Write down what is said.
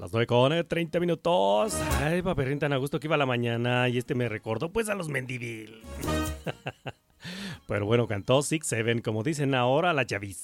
Las 9 con 30 minutos. Ay, paperrín, tan a gusto que iba la mañana. Y me recordó pues a los Mendivil. Pero bueno, cantó Six Seven, como dicen ahora, la chaviza.